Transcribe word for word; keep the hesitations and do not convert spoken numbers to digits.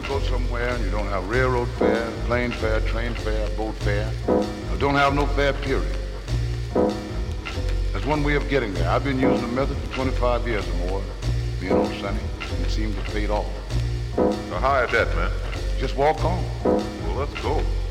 go somewhere and you don't have railroad fare, plane fare, train fare, boat fare, or don't have no fare, period. There's one way of getting there. I've been using the method for twenty-five years or more, being old Sonny, and it seems to have paid off. So how is that, man? Just walk on. Well, let's go.